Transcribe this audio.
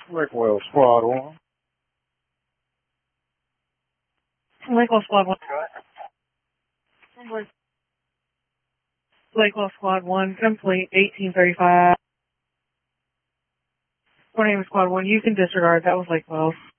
Lakewell Squad 1. Lakewell Squad 1. Lakewell Squad 1, complete, 1835. My name is Squad 1. You can disregard. That was Lakewell.